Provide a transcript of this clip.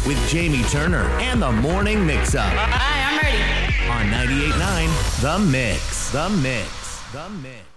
with Jamie Turner and the Morning Mix-Up. Hi, I'm ready. On 98.9 The Mix. The Mix. The Mix.